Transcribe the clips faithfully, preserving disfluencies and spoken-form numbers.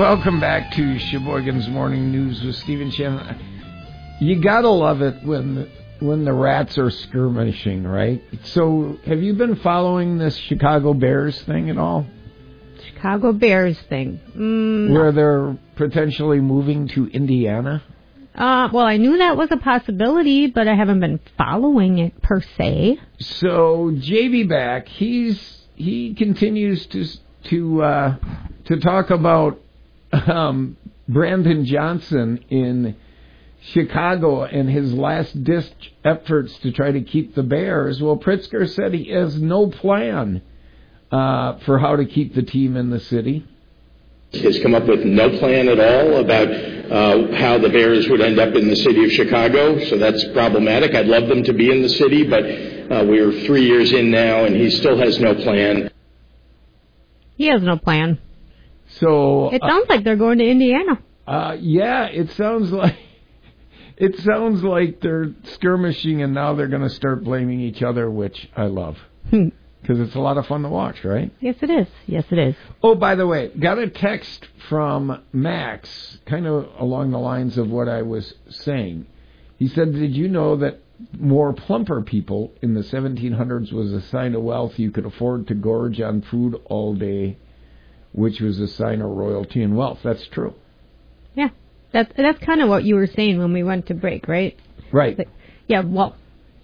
welcome back to Sheboygan's Morning News with Stephen Shannon. You gotta love it when the, when the rats are skirmishing, right? So, have you been following this Chicago Bears thing at all? Chicago Bears thing. Mm, Where they're potentially moving to Indiana? Uh, well, I knew that was a possibility, but I haven't been following it per se. So, J B back, he's he continues to to uh, to talk about um, Brandon Johnson in Chicago and his last ditch efforts to try to keep the Bears. Well, Pritzker said he has no plan uh, for how to keep the team in the city. Has come up with no plan at all about uh, how the Bears would end up in the city of Chicago, so that's problematic. I'd love them to be in the city, but uh, we're three years in now, and he still has no plan. He has no plan. So it sounds uh, like they're going to Indiana. Uh, yeah, it sounds like it sounds like they're skirmishing, and now they're going to start blaming each other, which I love. Because it's a lot of fun to watch, right? Yes, it is. Yes, it is. Oh, by the way, got a text from Max, kind of along the lines of what I was saying. He said, did you know that more plumper people in the seventeen hundreds was a sign of wealth? You could afford to gorge on food all day, which was a sign of royalty and wealth. That's true. Yeah, that's, that's kind of what you were saying when we went to break, right? Right. Like, yeah, well...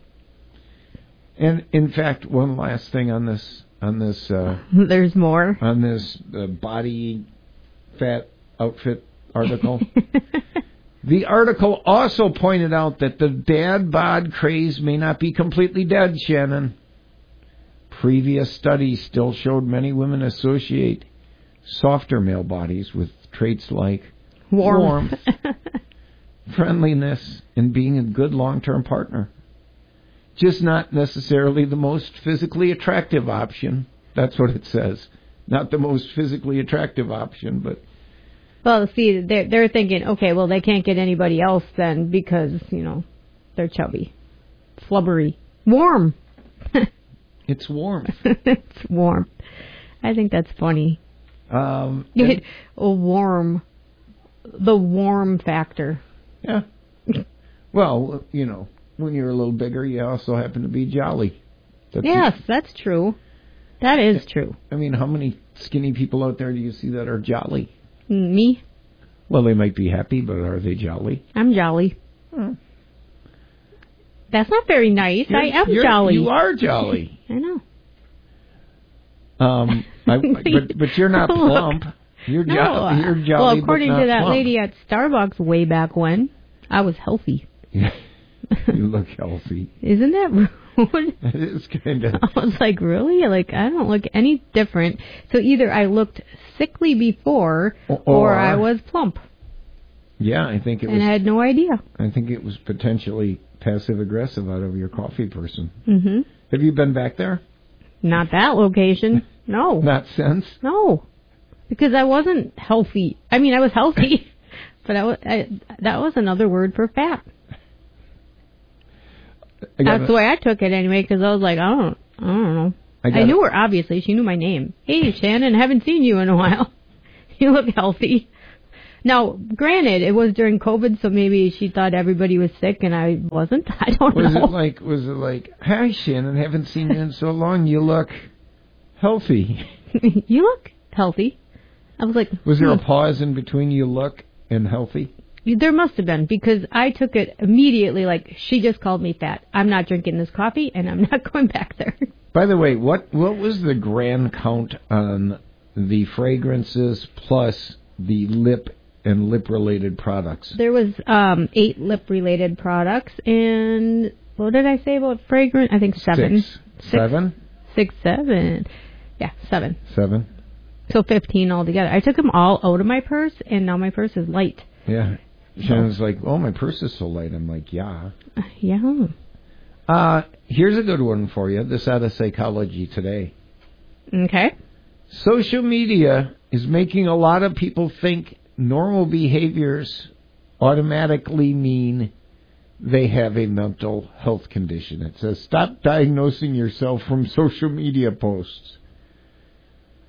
And in fact, one last thing on this, on this, uh, there's more on this uh, body fat outfit article. The article also pointed out that the dad bod craze may not be completely dead, Shannon. Previous studies still showed many women associate softer male bodies with traits like warmth, warmth friendliness, and being a good long-term partner. Just not necessarily the most physically attractive option. That's what it says. Not the most physically attractive option, but... Well, see, they're, they're thinking, okay, well, they can't get anybody else then because, you know, they're chubby, flubbery, warm. It's warm. It's warm. I think that's funny. Um, and, a warm, the warm factor. Yeah. Well, you know... When you're a little bigger, you also happen to be jolly. That's yes, it. That's true. That is true. I mean, how many skinny people out there do you see that are jolly? Me. Well, they might be happy, but are they jolly? I'm jolly. Hmm. That's not very nice. You're, I am you're, jolly. You are jolly. I know. Um, I, but but you're not plump. You're, jo- no, you're jolly. Well, according but not to that plump. lady at Starbucks way back when, I was healthy. Yeah. You look healthy. Isn't that rude? It is kind of. I was like, really? Like, I don't look any different. So either I looked sickly before, or, or I was plump. Yeah, I think it was. And I had no idea. I think it was potentially passive-aggressive out of your coffee person. Mm-hmm. Have you been back there? Not that location. No. Not since? No. Because I wasn't healthy. I mean, I was healthy, but I, was, I that was another word for fat. That's the way I took it anyway, because I was like, I don't, I don't know. I, I knew her, obviously. She knew my name. Hey, Shannon, haven't seen you in a while. You look healthy. Now, granted, it was during COVID, so maybe she thought everybody was sick and I wasn't. I don't was know. Was it like, was it like, hi, Shannon, haven't seen you in so long. You look healthy. You look healthy. I was like, was there hmm. a pause in between you look and healthy? There must have been, because I took it immediately like, she just called me fat. I'm not drinking this coffee, and I'm not going back there. By the way, what what was the grand count on the fragrances plus the lip and lip-related products? There was um, eight lip-related products, and what did I say about fragrance? I think seven. Six. Six. Seven? Six, seven. Yeah, seven. Seven. So fifteen altogether. I took them all out of my purse, and now my purse is light. Yeah. Shannon's like, oh, my purse is so light. I'm like, yeah. Yeah. Uh, here's a good one for you. This out of Psychology Today. Okay. Social media is making a lot of people think normal behaviors automatically mean they have a mental health condition. It says, stop diagnosing yourself from social media posts.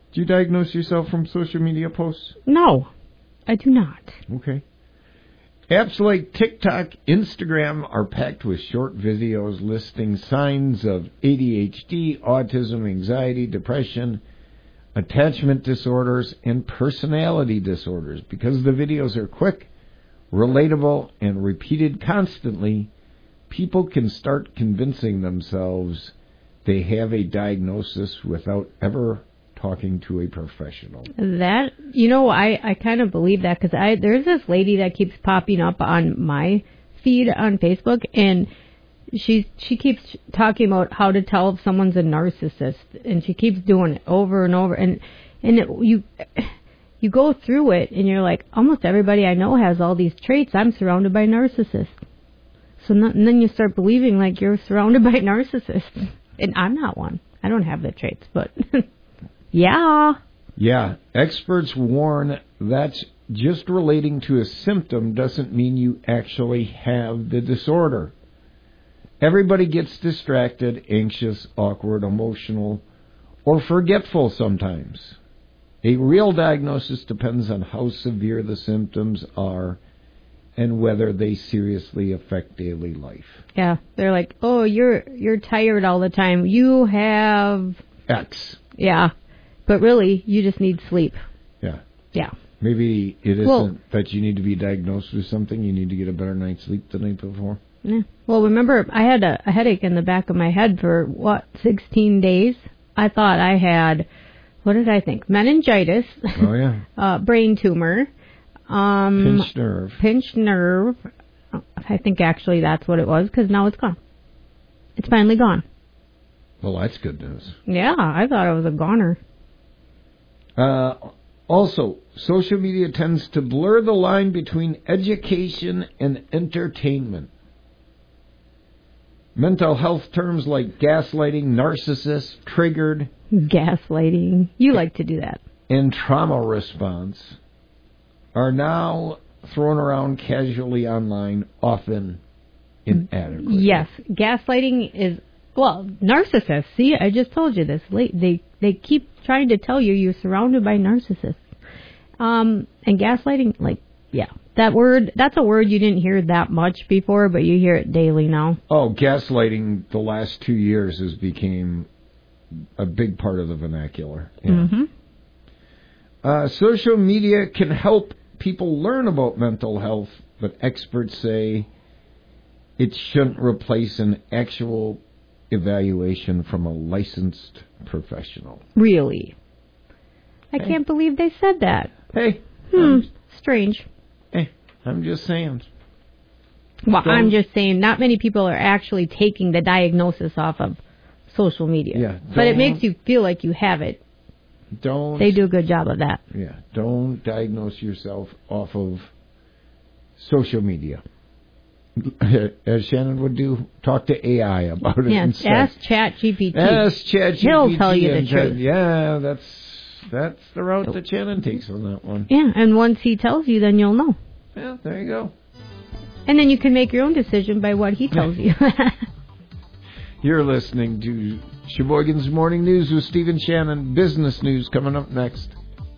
Do you diagnose yourself from social media posts? No, I do not. Okay. Apps like TikTok, Instagram are packed with short videos listing signs of A D H D, autism, anxiety, depression, attachment disorders, and personality disorders. Because the videos are quick, relatable, and repeated constantly, people can start convincing themselves they have a diagnosis without ever talking to a professional. That, you know, I, I kind of believe that because I there's this lady that keeps popping up on my feed on Facebook, and she she keeps talking about how to tell if someone's a narcissist, and she keeps doing it over and over, and and it, you you go through it, and you're like, almost everybody I know has all these traits. I'm surrounded by narcissists. So not, and then you start believing like you're surrounded by narcissists, and I'm not one. I don't have the traits, but. Yeah. Yeah. Experts warn that just relating to a symptom doesn't mean you actually have the disorder. Everybody gets distracted, anxious, awkward, emotional, or forgetful sometimes. A real diagnosis depends on how severe the symptoms are and whether they seriously affect daily life. Yeah. They're like, oh, you're you're tired all the time. You have... X. Yeah. But really, you just need sleep. Yeah. Yeah. Maybe it isn't well, that you need to be diagnosed with something. You need to get a better night's sleep the night before. Yeah. Well, remember, I had a, a headache in the back of my head for, what, sixteen days? I thought I had, what did I think? Meningitis. Oh, yeah. uh, brain tumor. Um, pinched nerve. Pinched nerve. I think actually that's what it was, because now it's gone. It's finally gone. Well, that's good news. Yeah, I thought it was a goner. Uh, also, social media tends to blur the line between education and entertainment. Mental health terms like gaslighting, narcissist, triggered. Gaslighting. You like to do that. And trauma response are now thrown around casually online, often inadequate. Yes. Gaslighting is, well, narcissists. See, I just told you this. They they keep trying to tell you you're surrounded by narcissists. Um, and gaslighting, like, yeah. That word, that's a word you didn't hear that much before, but you hear it daily now. Oh, gaslighting the last two years has become a big part of the vernacular. Yeah. Mm-hmm. Uh, social media can help people learn about mental health, but experts say it shouldn't replace an actual evaluation from a licensed professional. Really? I hey. can't believe they said that. Hey. Hmm. Um, Strange. Hey, I'm just saying. Well, Don't, I'm just saying not many people are actually taking the diagnosis off of social media. Yeah. But it makes you feel like you have it. Don't. They do a good job of that. Yeah. Don't diagnose yourself off of social media. As Shannon would do, talk to A I about it. Yes, ask ChatGPT. Ask ChatGPT. He'll tell you the that, truth. Yeah, that's that's the route that Shannon takes on that one. Yeah, and once he tells you, then you'll know. Yeah, there you go. And then you can make your own decision by what he tells you. You're listening to Sheboygan's Morning News with Steve and Shannon. Business news coming up next.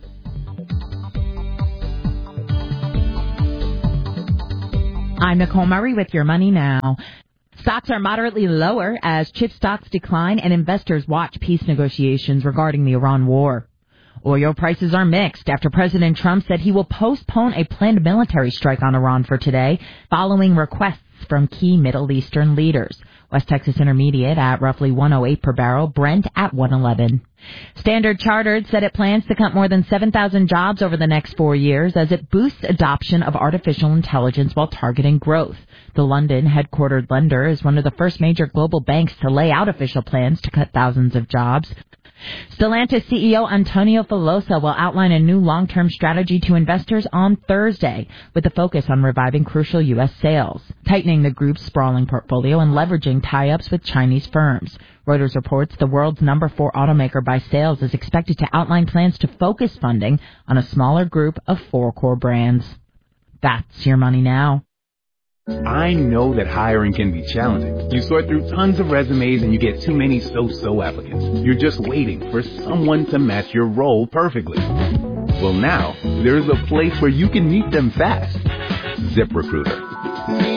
I'm Nicole Murray with Your Money Now. Stocks are moderately lower as chip stocks decline and investors watch peace negotiations regarding the Iran war. Oil prices are mixed after President Trump said he will postpone a planned military strike on Iran for today following requests from key Middle Eastern leaders. West Texas Intermediate at roughly one oh eight per barrel, Brent at one eleven. Standard Chartered said it plans to cut more than seven thousand jobs over the next four years as it boosts adoption of artificial intelligence while targeting growth. The London-headquartered lender is one of the first major global banks to lay out official plans to cut thousands of jobs. Stellantis C E O Antonio Filosa will outline a new long-term strategy to investors on Thursday, with a focus on reviving crucial U S sales, tightening the group's sprawling portfolio, and leveraging tie-ups with Chinese firms. Reuters reports the world's number four automaker by sales is expected to outline plans to focus funding on a smaller group of four core brands. That's Your Money Now. I know that hiring can be challenging. You sort through tons of resumes and you get too many so-so applicants. You're just waiting for someone to match your role perfectly. Well, now, there's a place where you can meet them fast. ZipRecruiter.